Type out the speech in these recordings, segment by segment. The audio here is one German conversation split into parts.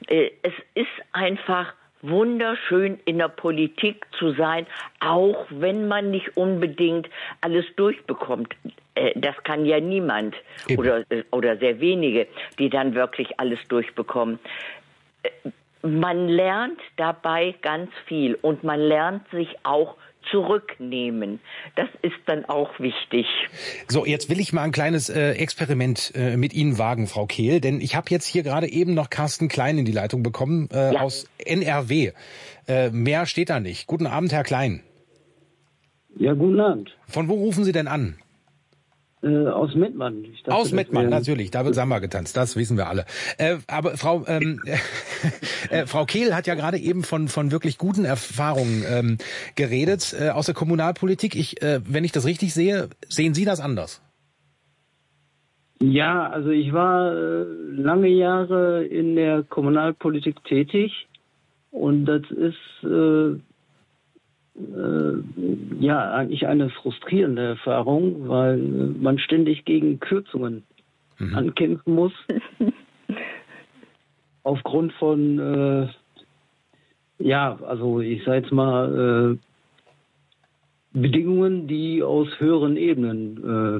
Es ist einfach wunderschön, in der Politik zu sein, auch wenn man nicht unbedingt alles durchbekommt. Das kann ja niemand oder sehr wenige, die dann wirklich alles durchbekommen. Man lernt dabei ganz viel und man lernt sich auch zurücknehmen. Das ist dann auch wichtig. So, jetzt will ich mal ein kleines Experiment mit Ihnen wagen, Frau Kehl, denn ich habe jetzt hier gerade eben noch Carsten Klein in die Leitung bekommen aus NRW. Mehr steht da nicht. Guten Abend, Herr Klein. Ja, guten Abend. Von wo rufen Sie denn an? Aus Mettmann. Aus Mettmann, natürlich. Da wird Samba getanzt, das wissen wir alle. Aber Frau Kehl hat ja gerade eben von wirklich guten Erfahrungen geredet aus der Kommunalpolitik. Wenn ich das richtig sehe, sehen Sie das anders? Ja, also ich war lange Jahre in der Kommunalpolitik tätig und das ist eigentlich eine frustrierende Erfahrung, weil man ständig gegen Kürzungen ankämpfen muss. Aufgrund von, also ich sage jetzt mal, Bedingungen, die aus höheren Ebenen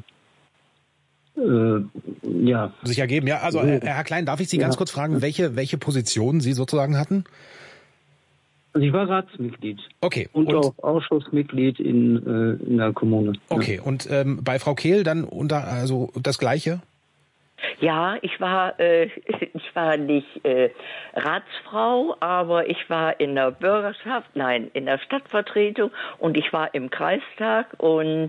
sich ergeben. Ja, also Herr Klein, darf ich Sie ganz kurz fragen, welche Position Sie sozusagen hatten? Also ich war Ratsmitglied. Okay. Und auch Ausschussmitglied in der Kommune. Okay. Und bei Frau Kehl dann also das Gleiche? Ja, ich war nicht Ratsfrau, aber ich war in der in der Stadtvertretung und ich war im Kreistag und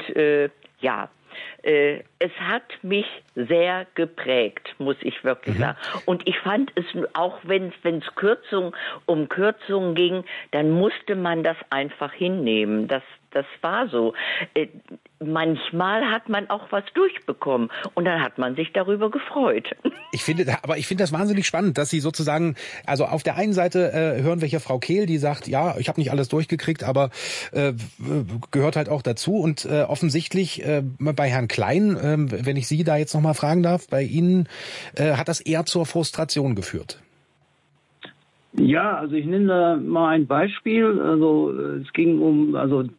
es hat mich sehr geprägt, muss ich wirklich sagen. Und ich fand es, auch wenn es um Kürzungen ging, dann musste man das einfach hinnehmen. Das war so. Manchmal hat man auch was durchbekommen und dann hat man sich darüber gefreut. Ich finde das wahnsinnig spannend, dass Sie sozusagen, also auf der einen Seite hören wir hier Frau Kehl, die sagt, ja, ich habe nicht alles durchgekriegt, aber gehört halt auch dazu. Und offensichtlich bei Herrn Klein, wenn ich Sie da jetzt nochmal fragen darf, bei Ihnen hat das eher zur Frustration geführt. Ja, also ich nenne da mal ein Beispiel. Also es ging um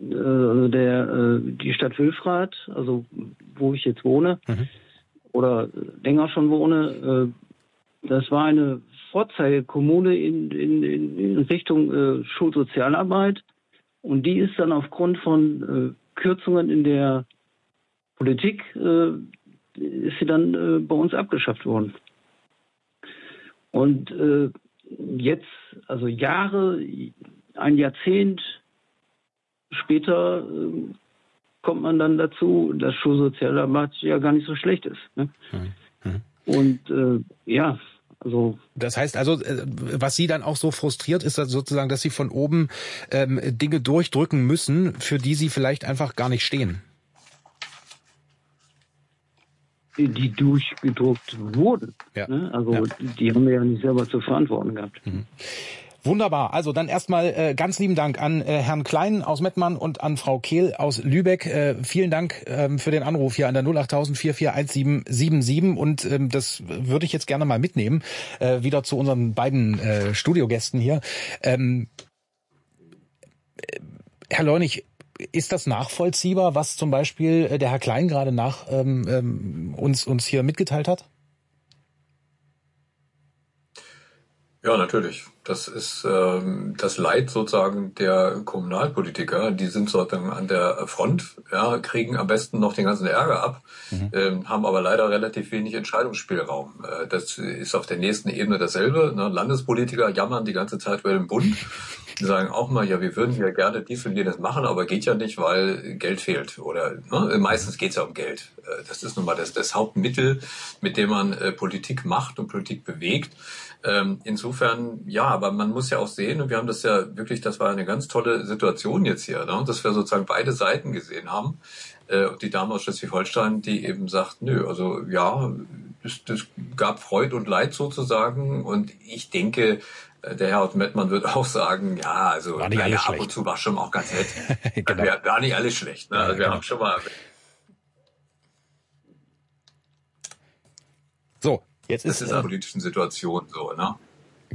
die Stadt Wülfrath, also wo ich jetzt wohne oder länger schon wohne. Das war eine Vorzeigekommune in Richtung Schulsozialarbeit und die ist dann aufgrund von Kürzungen in der Politik ist sie dann bei uns abgeschafft worden. Und jetzt, also ein Jahrzehnt später, kommt man dann dazu, dass Schulsozialarbeit ja gar nicht so schlecht ist. Ne? Und also. Das heißt also, was Sie dann auch so frustriert, ist das sozusagen, dass Sie von oben Dinge durchdrücken müssen, für die Sie vielleicht einfach gar nicht stehen. Die durchgedruckt wurden. Ja. Ne? Also die haben wir ja nicht selber zu verantworten gehabt. Wunderbar. Also dann erstmal ganz lieben Dank an Herrn Klein aus Mettmann und an Frau Kehl aus Lübeck. Vielen Dank für den Anruf hier an der 08000 441777 und das würde ich jetzt gerne mal mitnehmen, wieder zu unseren beiden Studiogästen hier. Herr Leunig, ist das nachvollziehbar, was zum Beispiel der Herr Klein gerade uns hier mitgeteilt hat? Ja, natürlich. Das ist das Leid sozusagen der Kommunalpolitiker. Die sind sozusagen an der Front, kriegen am besten noch den ganzen Ärger ab, haben aber leider relativ wenig Entscheidungsspielraum. Das ist auf der nächsten Ebene dasselbe. Ne? Landespolitiker jammern die ganze Zeit über den Bund. Die sagen auch mal, ja, wir würden ja gerne dies und jenes machen, aber geht ja nicht, weil Geld fehlt. Oder meistens geht es ja um Geld. Das ist nun mal das Hauptmittel, mit dem man Politik macht und Politik bewegt. Insofern, ja, aber man muss ja auch sehen, und wir haben das ja wirklich, das war eine ganz tolle Situation jetzt hier, ne, dass wir sozusagen beide Seiten gesehen haben. Die Dame aus Schleswig-Holstein, die eben sagt, nö, also ja, das gab Freud und Leid sozusagen. Und ich denke, der Herr aus Mettmann wird auch sagen, ja, also war nicht alles ab und zu war schon auch ganz nett. Genau. War nicht alles schlecht. Ne? Also wir haben schon mal. So, jetzt ist das ist eine politische Situation so, ne?